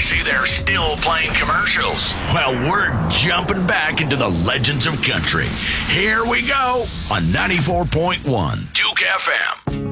see they're still playing commercials. Well, we're jumping back into the legends of country. Here we go on 94.1 Duke FM.